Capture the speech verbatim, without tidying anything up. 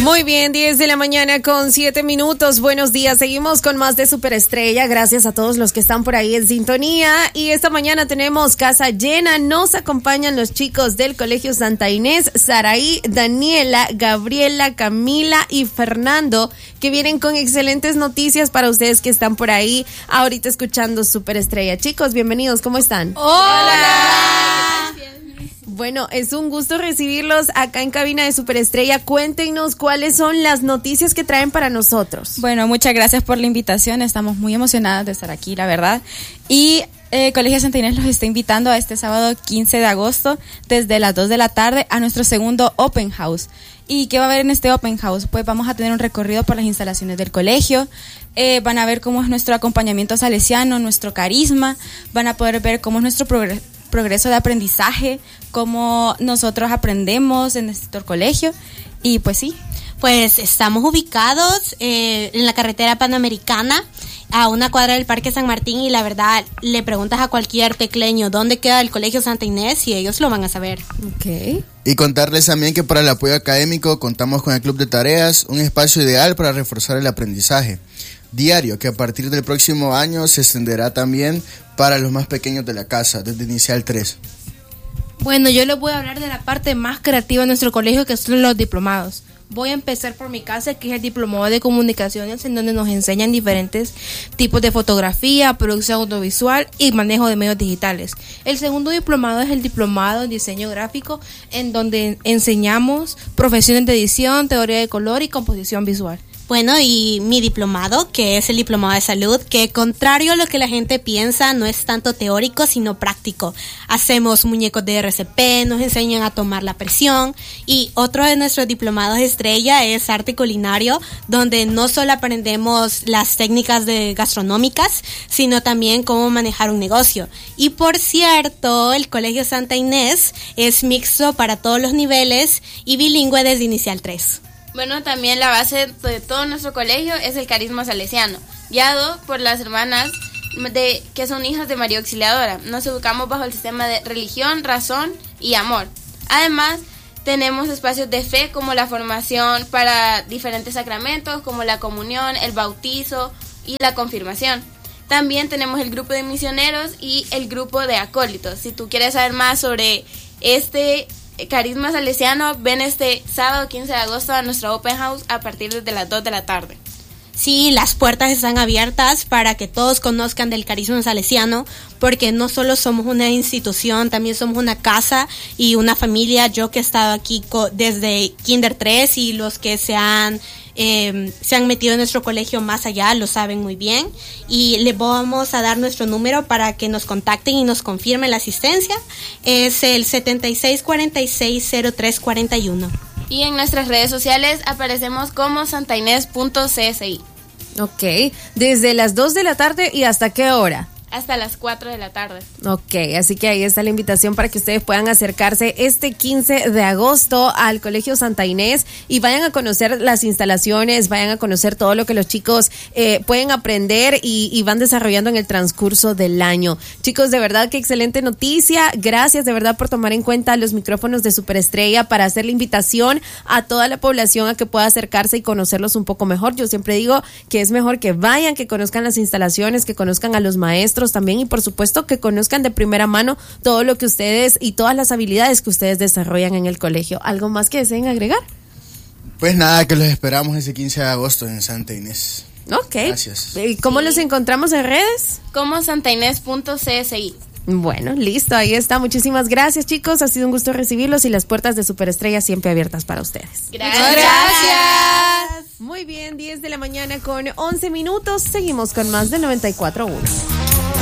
Muy bien, diez de la mañana con siete minutos. Buenos días. Seguimos con más de Superestrella. Gracias a todos los que están por ahí en sintonía. Y esta mañana tenemos casa llena. Nos acompañan los chicos del Colegio Santa Inés, Saraí, Daniela, Gabriela, Camila y Fernando, que vienen con excelentes noticias para ustedes que están por ahí ahorita escuchando Superestrella. Chicos, bienvenidos. ¿Cómo están? Hola. Bueno, es un gusto recibirlos acá en cabina de Superestrella. Cuéntenos cuáles son las noticias que traen para nosotros. Bueno, muchas gracias por la invitación. Estamos muy emocionadas de estar aquí, la verdad. Y eh, Colegio Santa Inés los está invitando a este sábado quince de agosto desde las dos de la tarde a nuestro segundo Open House. ¿Y qué va a haber en este Open House? Pues vamos a tener un recorrido por las instalaciones del colegio. Eh, van a ver cómo es nuestro acompañamiento salesiano, nuestro carisma. Van a poder ver cómo es nuestro progreso. progreso de aprendizaje, cómo nosotros aprendemos en nuestro colegio. Y pues sí. Pues estamos ubicados eh, en la carretera Panamericana, a una cuadra del Parque San Martín, y la verdad, le preguntas a cualquier tecleño dónde queda el Colegio Santa Inés y ellos lo van a saber. Ok. Y contarles también que para el apoyo académico contamos con el Club de Tareas, un espacio ideal para reforzar el aprendizaje diario, que a partir del próximo año se extenderá también para los más pequeños de la casa, desde inicial tres. Bueno, yo les voy a hablar de la parte más creativa de nuestro colegio, que son los diplomados. Voy a empezar por mi casa, que es el diplomado de comunicaciones, en donde nos enseñan diferentes tipos de fotografía, producción audiovisual y manejo de medios digitales. El segundo diplomado es el diplomado en diseño gráfico, en donde enseñamos profesiones de edición, teoría de color y composición visual. Bueno, y mi diplomado, que es el diplomado de salud, que contrario a lo que la gente piensa, no es tanto teórico, sino práctico. Hacemos muñecos de R C P, nos enseñan a tomar la presión, y otro de nuestros diplomados estrella es arte culinario, donde no solo aprendemos las técnicas de gastronómicas, sino también cómo manejar un negocio. Y por cierto, el Colegio Santa Inés es mixto para todos los niveles y bilingüe desde inicial tres. Bueno, también la base de todo nuestro colegio es el carisma salesiano, guiado por las hermanas de que son hijas de María Auxiliadora. Nos educamos bajo el sistema de religión, razón y amor. Además, tenemos espacios de fe como la formación para diferentes sacramentos, como la comunión, el bautizo y la confirmación. También tenemos el grupo de misioneros y el grupo de acólitos. Si tú quieres saber más sobre este carisma salesiano, ven este sábado quince de agosto a nuestro Open House a partir de las dos de la tarde. Sí, las puertas están abiertas para que todos conozcan del carisma salesiano, porque no solo somos una institución, también somos una casa y una familia. Yo que he estado aquí co- desde Kinder tres, y los que se han eh, se han metido en nuestro colegio más allá lo saben muy bien, y les vamos a dar nuestro número para que nos contacten y nos confirmen la asistencia. Es el setenta y seis cuarenta y seis cero tres cuarenta y uno. Y en nuestras redes sociales aparecemos como santainés punto c s i. Ok, desde las dos de la tarde y hasta qué hora. Hasta las cuatro de la tarde. Ok, así que ahí está la invitación para que ustedes puedan acercarse este quince de agosto al Colegio Santa Inés y vayan a conocer las instalaciones, vayan a conocer todo lo que los chicos eh, pueden aprender y, y van desarrollando en el transcurso del año. Chicos, de verdad qué excelente noticia. Gracias de verdad por tomar en cuenta los micrófonos de Superestrella para hacer la invitación a toda la población a que pueda acercarse y conocerlos un poco mejor. Yo siempre digo que es mejor que vayan, que conozcan las instalaciones, que conozcan a los maestros también, y por supuesto que conozcan de primera mano todo lo que ustedes y todas las habilidades que ustedes desarrollan en el colegio. ¿Algo más que deseen agregar? Pues nada, que los esperamos ese quince de agosto en Santa Inés. Ok. Gracias. ¿Y cómo sí. los encontramos en redes? Como santainés punto c s i. Bueno, listo, ahí está. Muchísimas gracias, chicos. Ha sido un gusto recibirlos y las puertas de Superestrella siempre abiertas para ustedes. Gracias. Gracias. Muy bien, diez de la mañana con once minutos. Seguimos con más de noventa y cuatro punto uno.